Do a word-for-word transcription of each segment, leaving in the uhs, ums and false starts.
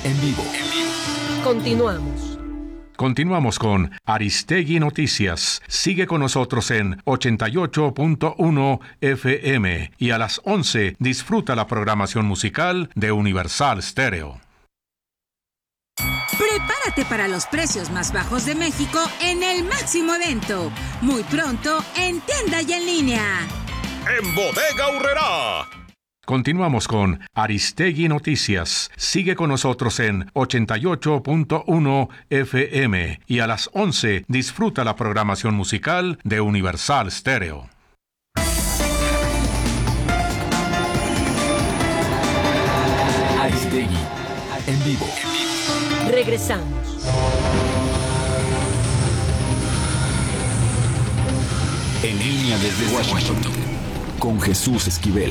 en vivo. Continuamos. Continuamos con Aristegui Noticias. Sigue con nosotros en ochenta y ocho punto uno F M y a las once disfruta la programación musical de Universal Stereo. Prepárate para los precios más bajos de México en el máximo evento. Muy pronto en tienda y en línea. En Bodega Aurrerá. Continuamos con Aristegui Noticias. Sigue con nosotros en ochenta y ocho punto uno F M y a las once disfruta la programación musical de Universal Stereo. Aristegui en vivo. Regresamos. En línea desde Washington con Jesús Esquivel.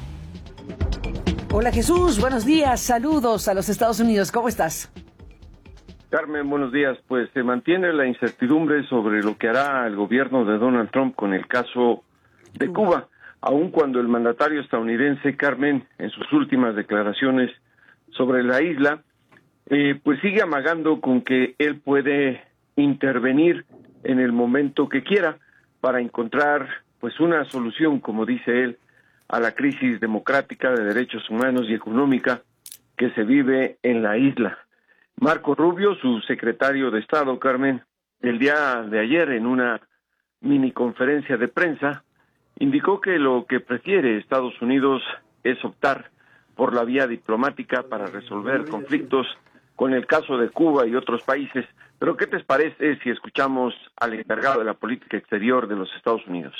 Hola Jesús, buenos días, saludos a los Estados Unidos, ¿cómo estás? Carmen, buenos días. Pues se mantiene la incertidumbre sobre lo que hará el gobierno de Donald Trump con el caso de Cuba, aun cuando el mandatario estadounidense, Carmen, en sus últimas declaraciones sobre la isla, eh, pues sigue amagando con que él puede intervenir en el momento que quiera para encontrar pues una solución, como dice él, a la crisis democrática, de derechos humanos y económica que se vive en la isla. Marco Rubio, su secretario de Estado, Carmen, el día de ayer en una mini conferencia de prensa, indicó que lo que prefiere Estados Unidos es optar por la vía diplomática para resolver conflictos con el caso de Cuba y otros países. Pero ¿qué te parece si escuchamos al encargado de la política exterior de los Estados Unidos?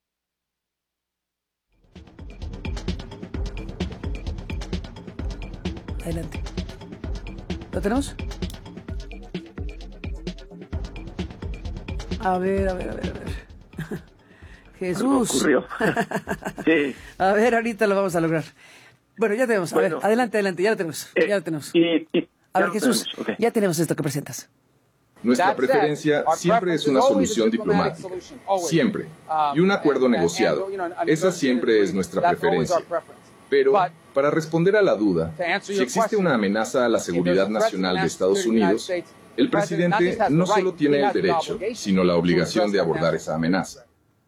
Adelante. ¿Lo tenemos? A ver, a ver, a ver, a ver. Jesús. Ocurrió. Sí. A ver, ahorita lo vamos a lograr. Bueno, ya tenemos. A Bueno, ver, adelante, adelante, ya lo tenemos. Eh, ya lo tenemos. Y, y, a ver, lo Jesús, tenemos, okay. ya tenemos esto que presentas. Nuestra preferencia siempre es una solución diplomática, siempre, y un acuerdo negociado. Esa siempre es nuestra preferencia. Pero, para responder a la duda, si existe una amenaza a la seguridad nacional de Estados Unidos, el presidente no solo tiene el derecho, sino la obligación de abordar esa amenaza.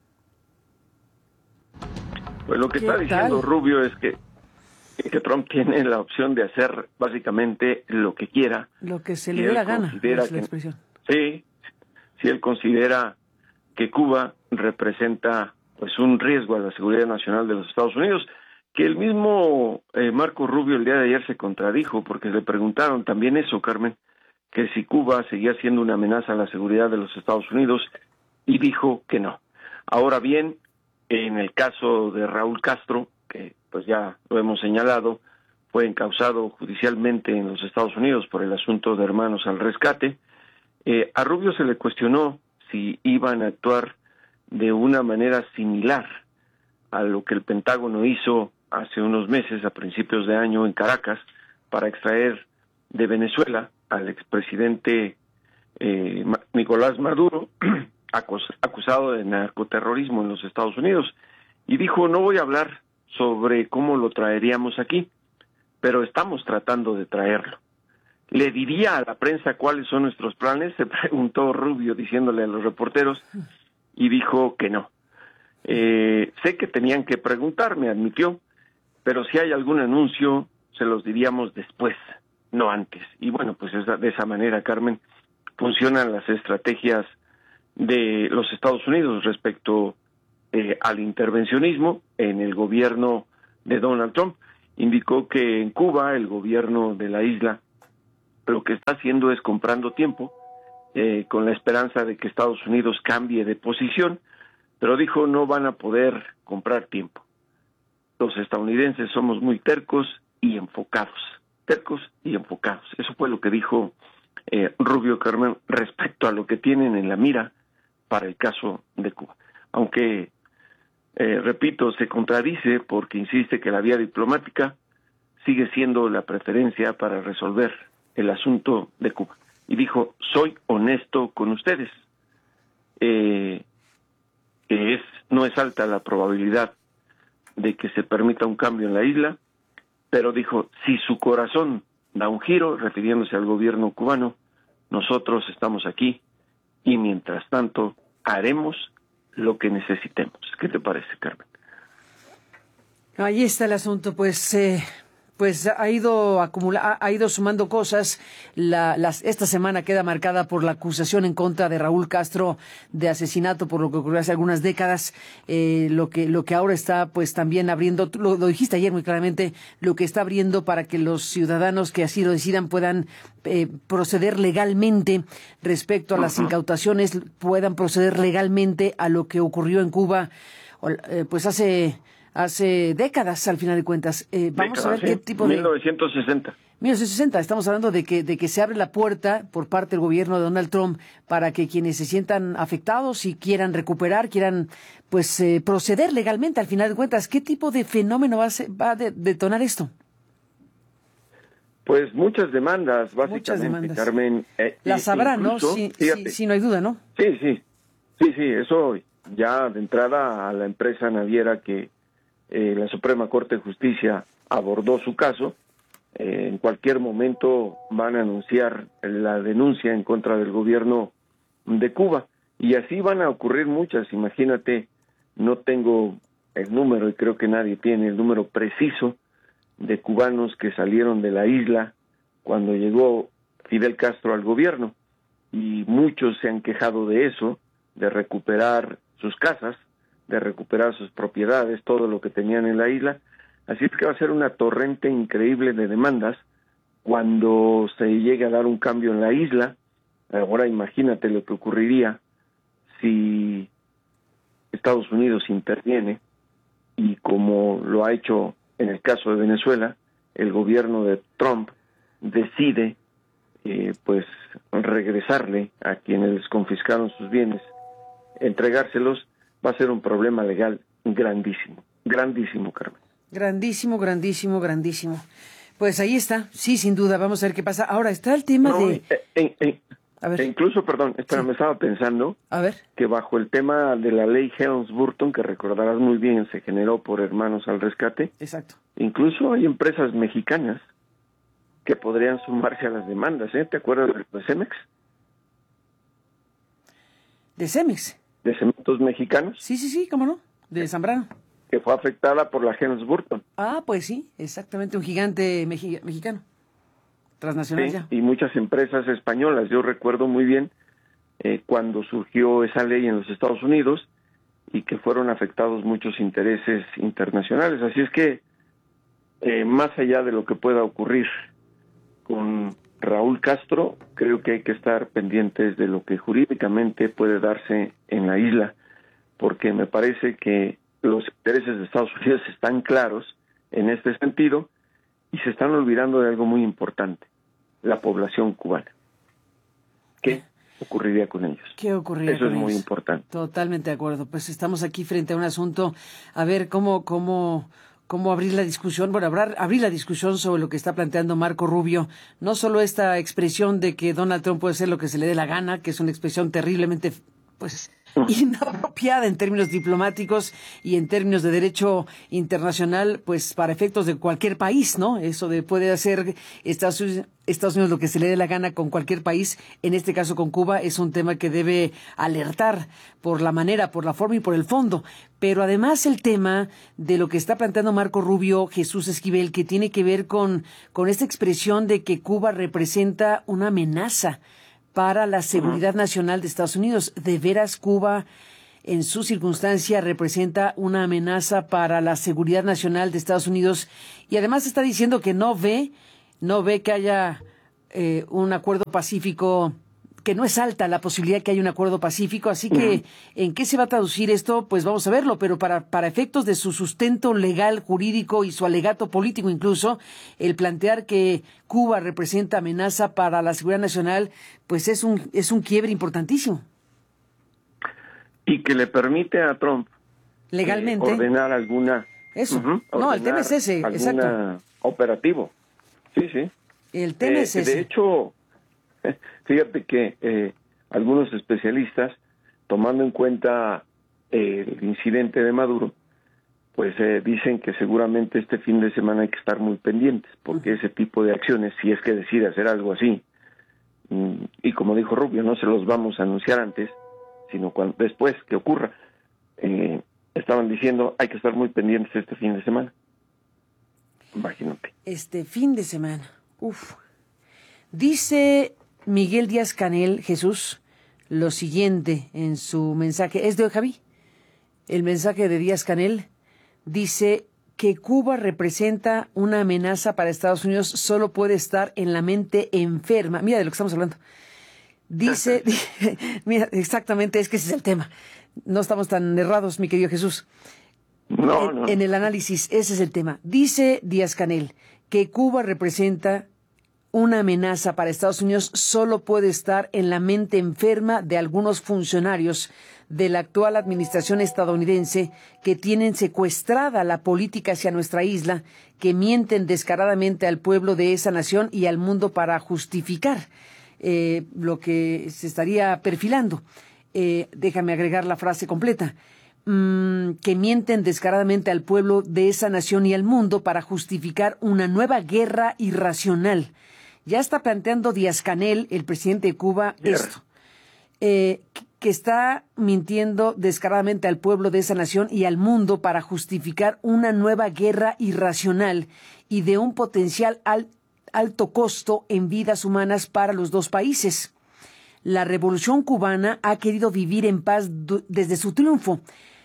Pues lo que está diciendo Rubio es que, que Trump tiene la opción de hacer básicamente lo que quiera. Lo que se si le dé la gana, es la que, expresión. Sí, si él considera que Cuba representa pues un riesgo a la seguridad nacional de los Estados Unidos, que el mismo eh, Marco Rubio el día de ayer se contradijo, porque le preguntaron también eso, Carmen, que si Cuba seguía siendo una amenaza a la seguridad de los Estados Unidos, y dijo que no. Ahora bien, en el caso de Raúl Castro, que pues ya lo hemos señalado, fue encausado judicialmente en los Estados Unidos por el asunto de Hermanos al Rescate, eh, a Rubio se le cuestionó si iban a actuar de una manera similar a lo que el Pentágono hizo hace unos meses, a principios de año, en Caracas, para extraer de Venezuela al expresidente eh, Nicolás Maduro, acusado de narcoterrorismo en los Estados Unidos, y dijo, no voy a hablar sobre cómo lo traeríamos aquí, pero estamos tratando de traerlo. ¿Le diría a la prensa cuáles son nuestros planes?, se preguntó Rubio, diciéndole a los reporteros, y dijo que no. Eh, sé que tenían que preguntarme, admitió, pero si hay algún anuncio, se los diríamos después, no antes. Y bueno, pues esa, de esa manera, Carmen, funcionan las estrategias de los Estados Unidos respecto eh, al intervencionismo en el gobierno de Donald Trump. Indicó que en Cuba, el gobierno de la isla, lo que está haciendo es comprando tiempo, eh, con la esperanza de que Estados Unidos cambie de posición, pero dijo no van a poder comprar tiempo. Los estadounidenses somos muy tercos y enfocados, tercos y enfocados. Eso fue lo que dijo eh, Rubio, Carmen, respecto a lo que tienen en la mira para el caso de Cuba. Aunque, eh, repito, se contradice porque insiste que la vía diplomática sigue siendo la preferencia para resolver el asunto de Cuba. Y dijo, soy honesto con ustedes, eh, que es no es alta la probabilidad de que se permita un cambio en la isla, pero dijo, si su corazón da un giro refiriéndose al gobierno cubano. Nosotros estamos aquí y mientras tanto haremos lo que necesitemos. ¿Qué te parece, Carmen? Ahí está el asunto, pues eh, pues ha ido acumula, ha ido sumando cosas. La, las, esta semana queda marcada por la acusación en contra de Raúl Castro de asesinato por lo que ocurrió hace algunas décadas. Eh, lo que lo que ahora está pues también abriendo, lo, lo dijiste ayer muy claramente, lo que está abriendo para que los ciudadanos que así lo decidan puedan eh, proceder legalmente respecto a las uh-huh. incautaciones, puedan proceder legalmente a lo que ocurrió en Cuba, eh, pues hace hace décadas, al final de cuentas. Eh, vamos décadas, a ver sí. qué tipo de... mil novecientos sesenta. mil novecientos sesenta, estamos hablando de que de que se abre la puerta por parte del gobierno de Donald Trump para que quienes se sientan afectados y quieran recuperar, quieran pues eh, proceder legalmente, al final de cuentas. ¿Qué tipo de fenómeno va a, ser, va a de, detonar esto? Pues muchas demandas, básicamente, muchas demandas. Carmen. Eh, Las habrá, ¿no? Sí, sí, sí, no hay duda, ¿no? Sí, sí, sí, sí, eso ya de entrada a la empresa naviera que Eh, la Suprema Corte de Justicia abordó su caso. Eh, en cualquier momento van a anunciar la denuncia en contra del gobierno de Cuba y así van a ocurrir muchas. Imagínate, no tengo el número y creo que nadie tiene el número preciso de cubanos que salieron de la isla cuando llegó Fidel Castro al gobierno y muchos se han quejado de eso, de recuperar sus casas, de recuperar sus propiedades, todo lo que tenían en la isla. Así es que va a ser una torrente increíble de demandas cuando se llegue a dar un cambio en la isla. Ahora imagínate lo que ocurriría si Estados Unidos interviene y como lo ha hecho en el caso de Venezuela, el gobierno de Trump decide eh, pues regresarle a quienes les confiscaron sus bienes, entregárselos. Va a ser un problema legal grandísimo, grandísimo, Carmen. Grandísimo, grandísimo, grandísimo. Pues ahí está, sí, sin duda, vamos a ver qué pasa. Ahora, está el tema no, de... Eh, eh, eh, a ver. E incluso, perdón, espera, sí. me estaba pensando a ver. que bajo el tema de la ley Helms-Burton, que recordarás muy bien, se generó por Hermanos al Rescate. Exacto. Incluso hay empresas mexicanas que podrían sumarse a las demandas, ¿eh? ¿Te acuerdas de Cemex? ¿De Cemex? De Cementos Mexicanos. Sí, sí, sí, cómo no, de Zambrano. Que fue afectada por la Helms-Burton. Ah, pues sí, exactamente, un gigante mexi- mexicano, transnacional sí, ya. Y muchas empresas españolas, yo recuerdo muy bien eh, cuando surgió esa ley en los Estados Unidos y que fueron afectados muchos intereses internacionales. Así es que, eh, más allá de lo que pueda ocurrir con Raúl Castro, creo que hay que estar pendientes de lo que jurídicamente puede darse en la isla, porque me parece que los intereses de Estados Unidos están claros en este sentido y se están olvidando de algo muy importante, la población cubana. ¿Qué ocurriría con ellos? ¿Qué ocurriría Eso con es muy ellos? importante. Totalmente de acuerdo. Pues estamos aquí frente a un asunto, a ver cómo... cómo... cómo abrir la discusión, bueno, abrir, abrir la discusión sobre lo que está planteando Marco Rubio, no solo esta expresión de que Donald Trump puede hacer lo que se le dé la gana, que es una expresión terriblemente, pues, inapropiada en términos diplomáticos y en términos de derecho internacional, pues, para efectos de cualquier país, ¿no? Eso de puede hacer Estados Unidos, Estados Unidos lo que se le dé la gana con cualquier país, en este caso con Cuba, es un tema que debe alertar por la manera, por la forma y por el fondo. Pero además el tema de lo que está planteando Marco Rubio, Jesús Esquivel, que tiene que ver con, con esta expresión de que Cuba representa una amenaza para la seguridad nacional de Estados Unidos. ¿De veras Cuba, en su circunstancia, representa una amenaza para la seguridad nacional de Estados Unidos? Y además está diciendo que no ve, no ve que haya eh, un acuerdo pacífico, que no es alta la posibilidad que haya un acuerdo pacífico, así que uh-huh. ¿en qué se va a traducir esto? Pues vamos a verlo, pero para, para efectos de su sustento legal, jurídico y su alegato político incluso, el plantear que Cuba representa amenaza para la seguridad nacional, pues es un, es un quiebre importantísimo. Y que le permite a Trump legalmente eh, ordenar alguna... Eso, uh-huh, no, el tema es ese, exacto. Operativo, sí, sí. El tema eh, es ese. De hecho... Fíjate que eh, algunos especialistas, tomando en cuenta eh, el incidente de Maduro, pues eh, dicen que seguramente este fin de semana hay que estar muy pendientes, porque ese tipo de acciones, si es que decide hacer algo así, y como dijo Rubio, no se los vamos a anunciar antes, sino cuando, después que ocurra. Eh, estaban diciendo, hay que estar muy pendientes este fin de semana. Imagínate. Este fin de semana, uf. Dice Miguel Díaz-Canel, Jesús, lo siguiente en su mensaje. ¿Es de hoy, Javi? El mensaje de Díaz-Canel dice que Cuba representa una amenaza para Estados Unidos, solo puede estar en la mente enferma. Mira de lo que estamos hablando. Dice, mira, exactamente, es que ese es el tema. No estamos tan errados, mi querido Jesús. No, en, no. en el análisis, ese es el tema. Dice Díaz-Canel que Cuba representa una amenaza para Estados Unidos, solo puede estar en la mente enferma de algunos funcionarios de la actual administración estadounidense que tienen secuestrada la política hacia nuestra isla, que mienten descaradamente al pueblo de esa nación y al mundo para justificar eh, lo que se estaría perfilando. Eh, déjame agregar la frase completa. Mm, que mienten descaradamente al pueblo de esa nación y al mundo para justificar una nueva guerra irracional. Ya está planteando Díaz-Canel, el presidente de Cuba, guerra. esto. Eh, que está mintiendo descaradamente al pueblo de esa nación y al mundo para justificar una nueva guerra irracional y de un potencial al, alto costo en vidas humanas para los dos países. La revolución cubana ha querido vivir en paz desde su triunfo,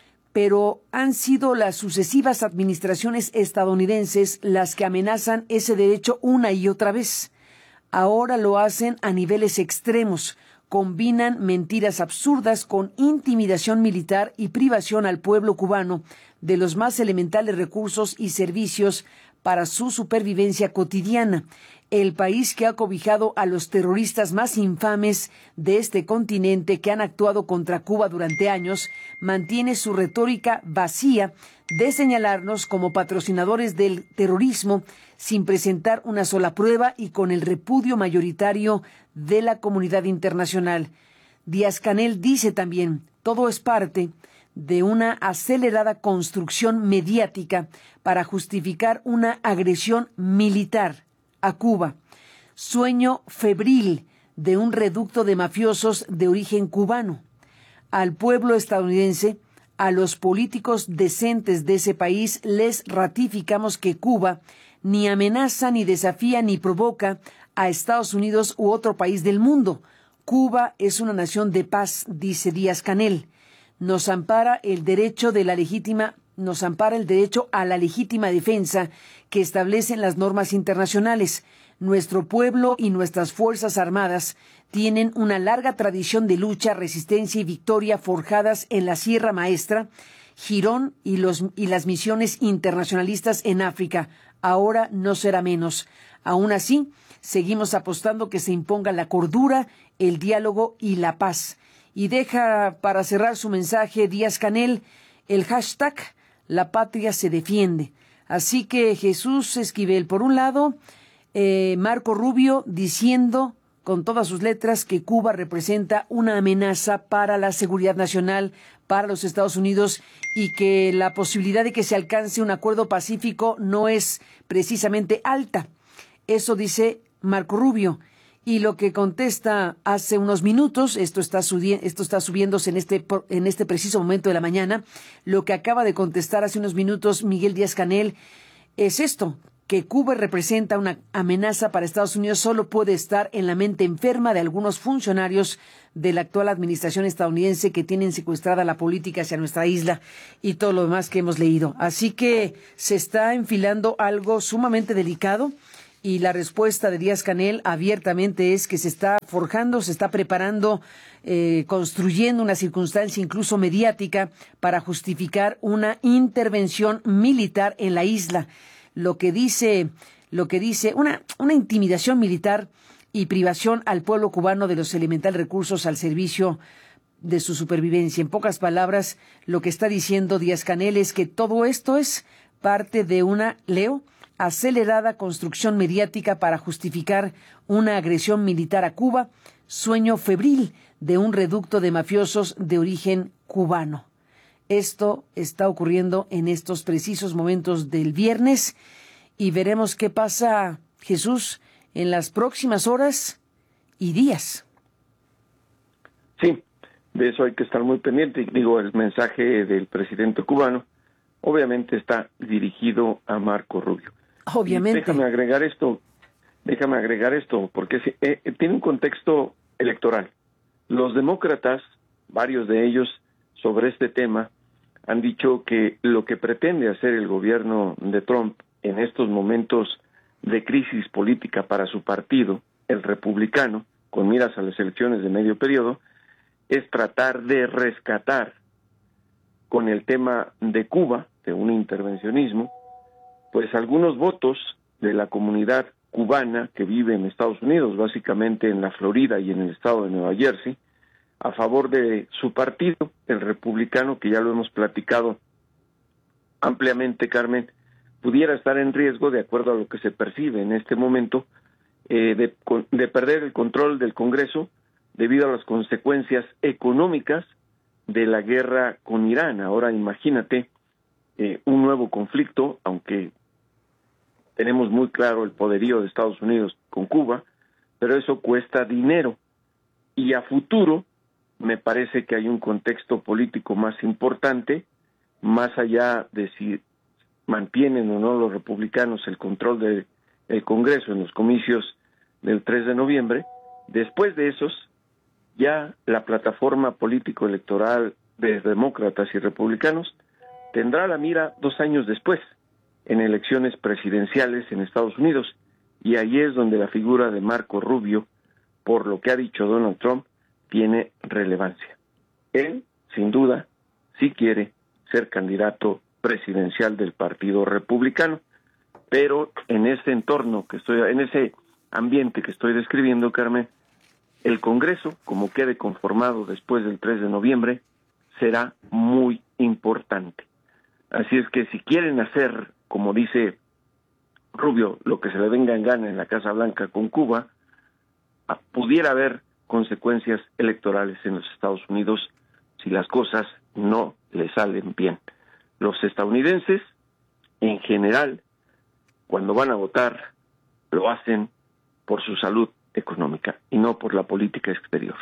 pero han sido las sucesivas administraciones estadounidenses las que amenazan ese derecho una y otra vez. Ahora lo hacen a niveles extremos. Combinan mentiras absurdas con intimidación militar y privación al pueblo cubano de los más elementales recursos y servicios para su supervivencia cotidiana. El país que ha cobijado a los terroristas más infames de este continente que han actuado contra Cuba durante años, mantiene su retórica vacía de señalarnos como patrocinadores del terrorismo sin presentar una sola prueba y con el repudio mayoritario de la comunidad internacional. Díaz-Canel dice también, todo es parte de una acelerada construcción mediática para justificar una agresión militar a Cuba, sueño febril de un reducto de mafiosos de origen cubano. Al pueblo estadounidense, a los políticos decentes de ese país, les ratificamos que Cuba ni amenaza, ni desafía, ni provoca a Estados Unidos u otro país del mundo. Cuba es una nación de paz, dice Díaz-Canel. Nos ampara el derecho de la legítima, nos ampara el derecho a la legítima defensa que establecen las normas internacionales. Nuestro pueblo y nuestras fuerzas armadas tienen una larga tradición de lucha, resistencia y victoria forjadas en la Sierra Maestra, Girón y, los, y las misiones internacionalistas en África. Ahora no será menos. Aún así, seguimos apostando que se imponga la cordura, el diálogo y la paz. Y deja para cerrar su mensaje Díaz-Canel el hashtag La Patria se defiende. Así que Jesús Esquivel, por un lado, eh, Marco Rubio diciendo con todas sus letras que Cuba representa una amenaza para la seguridad nacional, para los Estados Unidos, y que la posibilidad de que se alcance un acuerdo pacífico no es precisamente alta. Eso dice Marco Rubio. Y lo que contesta hace unos minutos, esto está, sudi- esto está subiéndose en este, en este preciso momento de la mañana, lo que acaba de contestar hace unos minutos Miguel Díaz-Canel es esto, que Cuba representa una amenaza para Estados Unidos solo puede estar en la mente enferma de algunos funcionarios de la actual administración estadounidense que tienen secuestrada la política hacia nuestra isla y todo lo demás que hemos leído. Así que se está enfilando algo sumamente delicado. Y la respuesta de Díaz-Canel abiertamente es que se está forjando, se está preparando, eh, construyendo una circunstancia incluso mediática para justificar una intervención militar en la isla. Lo que dice, lo que dice una, una intimidación militar y privación al pueblo cubano de los elementales recursos al servicio de su supervivencia. En pocas palabras, lo que está diciendo Díaz-Canel es que todo esto es parte de una, leo, acelerada construcción mediática para justificar una agresión militar a Cuba, sueño febril de un reducto de mafiosos de origen cubano. Esto está ocurriendo en estos precisos momentos del viernes y veremos qué pasa, Jesús, en las próximas horas y días. Sí, de eso hay que estar muy pendiente. Digo, el mensaje del presidente cubano obviamente está dirigido a Marco Rubio. Obviamente. Y déjame agregar esto, déjame agregar esto, porque eh, tiene un contexto electoral. Los demócratas, varios de ellos, sobre este tema, han dicho que lo que pretende hacer el gobierno de Trump en estos momentos de crisis política para su partido, el republicano, con miras a las elecciones de medio periodo, es tratar de rescatar con el tema de Cuba, de un intervencionismo, pues algunos votos de la comunidad cubana que vive en Estados Unidos, básicamente en la Florida y en el estado de Nueva Jersey, a favor de su partido, el republicano, que ya lo hemos platicado ampliamente, Carmen, pudiera estar en riesgo, de acuerdo a lo que se percibe en este momento, eh, de, de perder el control del Congreso debido a las consecuencias económicas de la guerra con Irán. Ahora imagínate eh, un nuevo conflicto, aunque tenemos muy claro el poderío de Estados Unidos con Cuba, pero eso cuesta dinero. Y a futuro, me parece que hay un contexto político más importante, más allá de si mantienen o no los republicanos el control del el Congreso en los comicios del tres de noviembre. Después de esos, ya la plataforma político-electoral de demócratas y republicanos tendrá la mira dos años después, en elecciones presidenciales en Estados Unidos, y ahí es donde la figura de Marco Rubio, por lo que ha dicho Donald Trump, tiene relevancia. Él, sin duda, sí quiere ser candidato presidencial del Partido Republicano, pero en ese entorno que estoy, en ese ambiente que estoy describiendo, Carmen, el Congreso, como quede conformado después del tres de noviembre, será muy importante. Así es que si quieren hacer, como dice Rubio, lo que se le venga en gana en la Casa Blanca con Cuba, pudiera haber consecuencias electorales en los Estados Unidos si las cosas no le salen bien. Los estadounidenses, en general, cuando van a votar, lo hacen por su salud económica y no por la política exterior.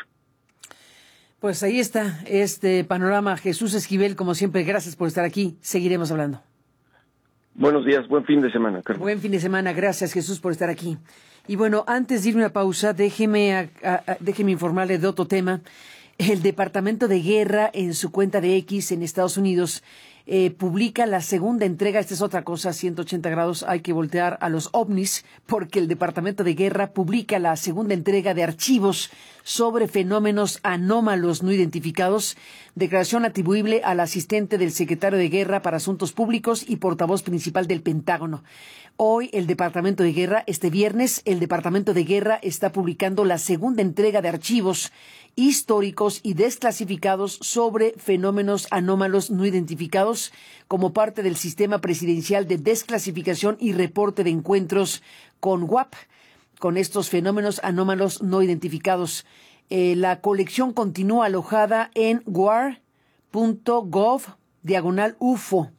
Pues ahí está este panorama. Jesús Esquivel, como siempre, gracias por estar aquí. Seguiremos hablando. Buenos días, buen fin de semana, Carlos. Buen fin de semana, gracias Jesús por estar aquí. Y bueno, antes de irme a pausa, déjeme, a, a, déjeme informarle de otro tema. El Departamento de Guerra en su cuenta de X en Estados Unidos eh, publica la segunda entrega. Esta es otra cosa, ciento ochenta grados, hay que voltear a los ovnis, porque el Departamento de Guerra publica la segunda entrega de archivos sobre fenómenos anómalos no identificados, declaración atribuible al asistente del secretario de Guerra para Asuntos Públicos y portavoz principal del Pentágono. Hoy el Departamento de Guerra, este viernes, el Departamento de Guerra está publicando la segunda entrega de archivos históricos y desclasificados sobre fenómenos anómalos no identificados como parte del sistema presidencial de desclasificación y reporte de encuentros con W A P, con estos fenómenos anómalos no identificados. Eh, la colección continúa alojada en war.gov diagonal UFO,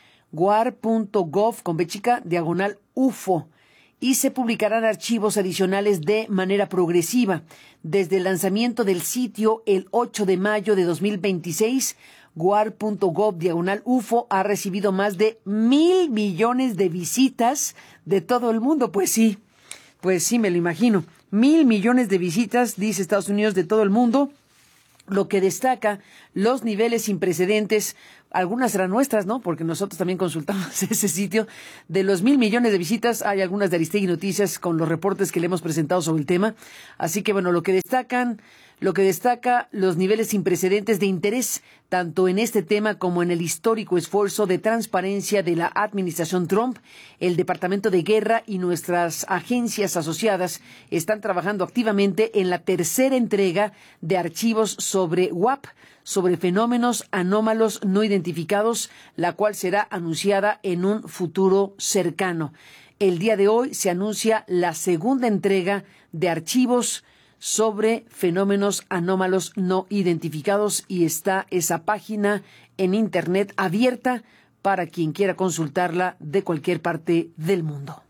war.gov con B chica diagonal UFO, y se publicarán archivos adicionales de manera progresiva. Desde el lanzamiento del sitio el ocho de mayo de dos mil veintiséis, war.gov diagonal UFO ha recibido más de mil millones de visitas de todo el mundo. Pues sí, pues sí, me lo imagino. Mil millones de visitas, dice Estados Unidos, de todo el mundo, lo que destaca los niveles sin precedentes. Algunas eran nuestras, ¿no? Porque nosotros también consultamos ese sitio. De los mil millones de visitas, hay algunas de Aristegui Noticias con los reportes que le hemos presentado sobre el tema. Así que, bueno, lo que destacan, lo que destaca los niveles sin precedentes de interés, tanto en este tema como en el histórico esfuerzo de transparencia de la administración Trump. El Departamento de Guerra y nuestras agencias asociadas están trabajando activamente en la tercera entrega de archivos sobre W A P, sobre fenómenos anómalos no identificados, la cual será anunciada en un futuro cercano. El día de hoy se anuncia la segunda entrega de archivos sobre fenómenos anómalos no identificados, y está esa página en internet abierta para quien quiera consultarla de cualquier parte del mundo.